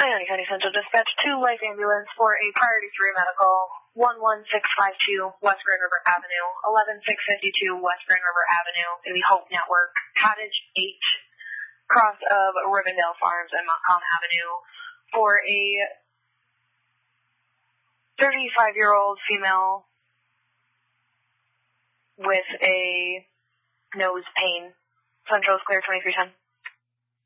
Ionia County Central Dispatch 2 Life Ambulance for a Priority 3 Medical, 11652 West Grand River Avenue, 11652 West Grand River Avenue, in the Hope Network, Cottage 8, cross of Rivendell Farms and Montcalm Avenue, for a 35-year-old female with a nose pain. Central is clear, 2310.